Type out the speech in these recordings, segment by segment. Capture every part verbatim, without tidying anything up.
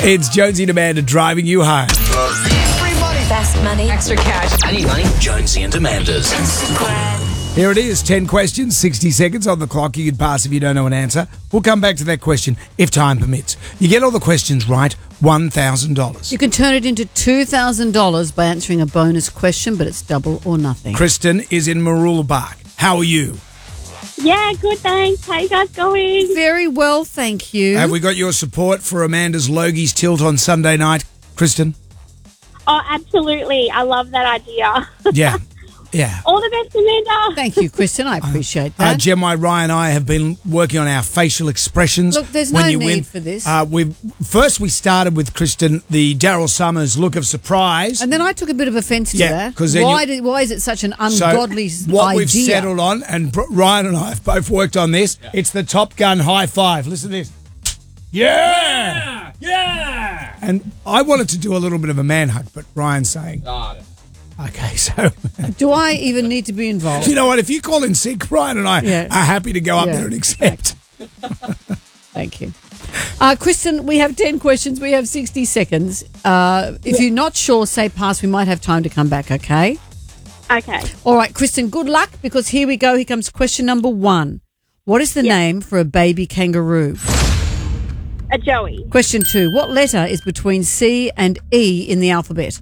It's Jonesy and Amanda driving you home. Free money. Fast money. Extra cash. I need money. Jonesy and Amanda's. Here it is, ten questions, sixty seconds on the clock. You can pass if you don't know an answer. We'll come back to that question if time permits. You get all the questions right, one thousand dollars. You can turn it into two thousand dollars by answering a bonus question, but it's double or nothing. Kristen is in Mooroolbark. How are you? Yeah, good, thanks. How you guys going? Very well, thank you. Have we got your support for Amanda's Logie's Tilt on Sunday night, Kristen? Oh, absolutely. I love that idea. Yeah. Yeah. All the best, Amanda. Thank you, Kristen. I appreciate Uh, that. Gemma, Ryan, and I have been working on our facial expressions. Look, there's when no you need win. for this. Uh, we first we started with Kristen the Daryl Summers look of surprise. And then I took a bit of offence to Yeah, that. 'cause then Why, you- did, why is it such an So ungodly what idea? we've settled on, and Br- Ryan and I have both worked on this. It's the Top Gun high five. Listen to this. Yeah, yeah. And I wanted to do a little bit of a man hug, but Ryan's saying, okay, so Do I even need to be involved? you know what? If you call in sick, Ryan and I Yeah. are happy to go up Yeah. there and accept. Thank you. Uh, Kristen, we have ten questions. We have sixty seconds. Uh, if you're not sure, say pass. We might have time to come back, okay? Okay. All right, Kristen, good luck because here we go. Here comes question number one. What is the name for a baby kangaroo? A Joey. Question two. What letter is between C and E in the alphabet?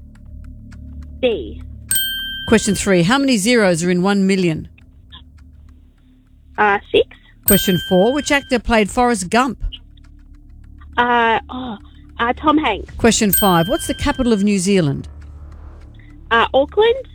D. Question three. How many zeros are in one million? Uh, six. Question four. Which actor played Forrest Gump? Uh, oh, uh, Tom Hanks. Question five. What's the capital of New Zealand? Uh, Auckland.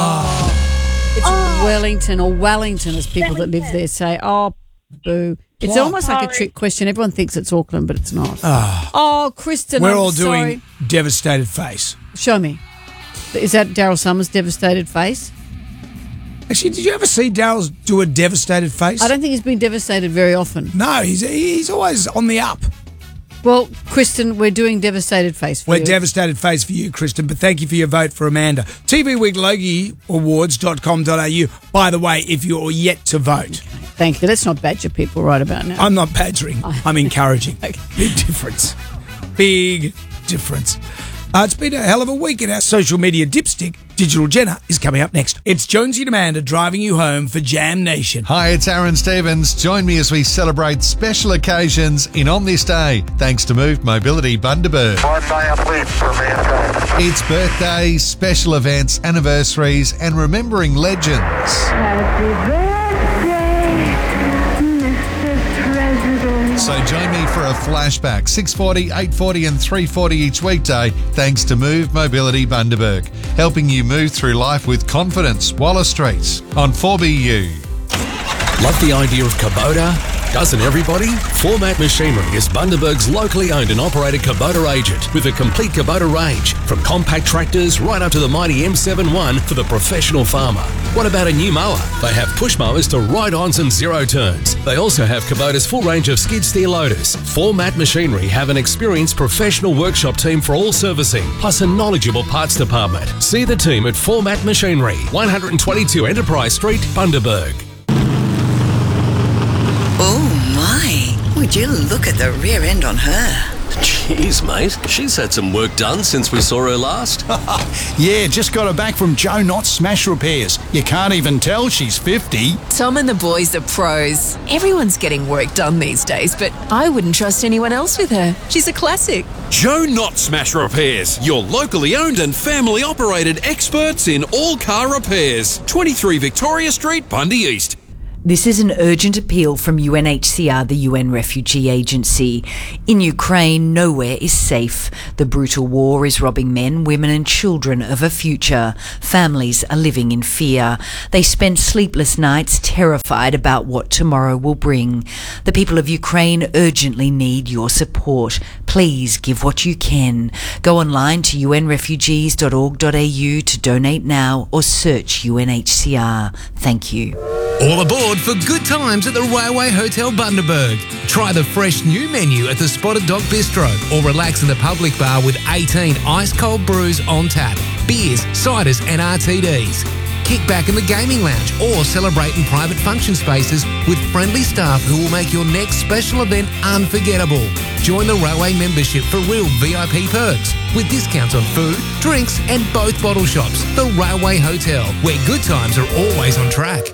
Oh, It's Wellington or Wellington, as people that live there say. Oh, boo. It's What? almost like a Sorry. trick question. Everyone thinks it's Auckland, but it's not. Oh, Kristen, we're I'm all sorry. doing devastated face. Show me. Is that Daryl Summers' devastated face? Actually, did you ever see Daryl do a devastated face? I don't think he's been devastated very often. No, he's he's always on the up. Well, Kristen, we're doing devastated face for We're you. devastated face for you, Kristen, but thank you for your vote for Amanda. T V Week Logie Awards dot com dot a u. By the way, if you're yet to vote, Thank you. Let's not badger people right about now. I'm not badgering, I'm encouraging. Okay. Big difference. Big difference. Uh, it's been a hell of a week in our social media dipstick. Digital Jenna is coming up next. It's Jonesy and Amanda driving you home for Jam Nation. Hi, it's Aaron Stevens. Join me as we celebrate special occasions in On This Day, thanks to Move Mobility Bundaberg. One day of sleep for mankind. It's birthdays, special events, anniversaries, and remembering legends. Happy birthday, Mister President. So join me for a flashback, six forty, eight forty and three forty each weekday, thanks to Move Mobility Bundaberg, helping you move through life with confidence. Waller Street on four B U. Love the idea of Kubota? Doesn't everybody? Format Machinery is Bundaberg's locally owned and operated Kubota agent with a complete Kubota range, from compact tractors right up to the mighty M seventy-one for the professional farmer. What about a new mower? They have push mowers to ride-ons and zero turns. They also have Kubota's full range of skid steer loaders. Format Machinery have an experienced professional workshop team for all servicing, plus a knowledgeable parts department. See the team at Format Machinery, one twenty-two Enterprise Street, Bundaberg. Oh, my. Would you look at the rear end on her? Jeez, mate. She's had some work done since we saw her last. Yeah, just got her back from Joe Knott Smash Repairs. You can't even tell she's fifty. Tom and the boys are pros. Everyone's getting work done these days, but I wouldn't trust anyone else with her. She's a classic. Joe Knott Smash Repairs, your locally owned and family operated experts in all car repairs. twenty-three Victoria Street, Bundy East. This is an urgent appeal from U N H C R, the U N Refugee Agency. In Ukraine, nowhere is safe. The brutal war is robbing men, women and children of a future. Families are living in fear. They spend sleepless nights terrified about what tomorrow will bring. The people of Ukraine urgently need your support. Please give what you can. Go online to u n refugees dot org dot a u to donate now or search U N H C R. Thank you. All aboard for good times at the Railway Hotel Bundaberg. Try the fresh new menu at the Spotted Dog Bistro or relax in the public bar with eighteen ice cold brews on tap, beers, ciders and R T Ds. kick back in the gaming lounge, or celebrate in private function spaces with friendly staff who will make your next special event unforgettable. Join the Railway membership for real V I P perks with discounts on food, drinks and both bottle shops. The Railway Hotel, where good times are always on track.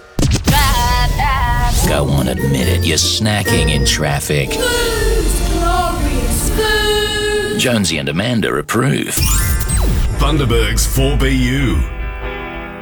Go on, admit it, you're snacking in traffic. Food's glorious food. Jonesy and Amanda approve. Bundaberg's four B U.